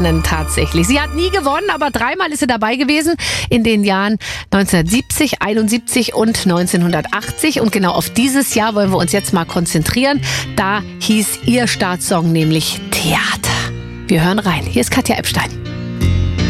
Tatsächlich. Sie hat nie gewonnen, aber dreimal ist sie dabei gewesen in den Jahren 1970, 71 und 1980. Und genau auf dieses Jahr wollen wir uns jetzt mal konzentrieren. Da hieß ihr Startsong nämlich Theater. Wir hören rein. Hier ist Katja Epstein.